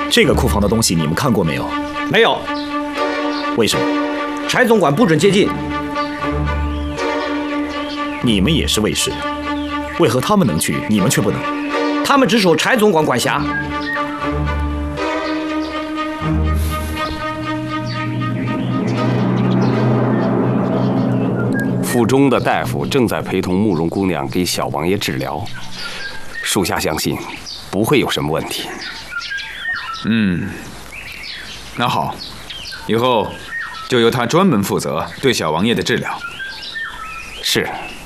这个库房的东西你们看过没有？ 没有。 为什么？ 柴总管不准接近。 你们也是卫士，为何他们能去，你们却不能？ 他们只受柴总管管辖。 府中的大夫正在陪同慕容姑娘给小王爷治疗，属下相信不会有什么问题。 那好，以后就由他专门负责对小王爷的治疗。 是。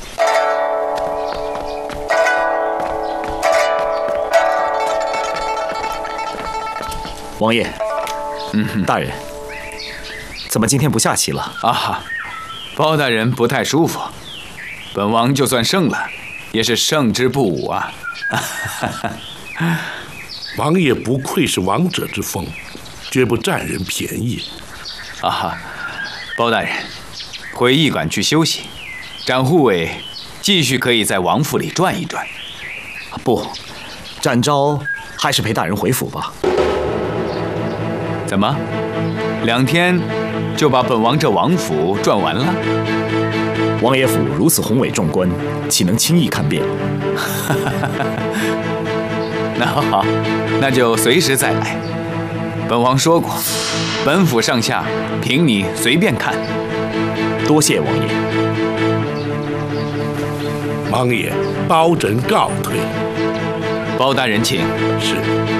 王爷，大人，怎么今天不下棋了？ 包大人不太舒服，本王就算胜了，也是胜之不武啊。 王爷不愧是王者之风，绝不占人便宜。 包大人，回驿馆去休息，展护卫继续可以在王府里转一转。 不，展昭还是陪大人回府吧。 怎么，2天就把本王这王府转完了？ 王爷府如此宏伟壮观，岂能轻易看遍？ 那好，那就随时再来。本王说过，本府上下凭你随便看。 多谢王爷。 王爷，包拯告退。 包大人请。 是。